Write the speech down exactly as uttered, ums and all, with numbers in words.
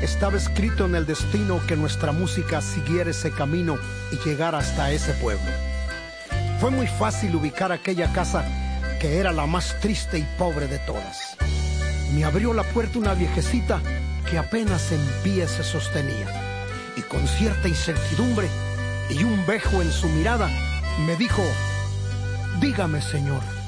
Estaba escrito en el destino que nuestra música siguiera ese camino y llegara hasta ese pueblo. Fue muy fácil ubicar aquella casa, que era la más triste y pobre de todas. Me abrió la puerta una viejecita que apenas en pie se sostenía, y con cierta incertidumbre y un vejo en su mirada me dijo: dígame, señor,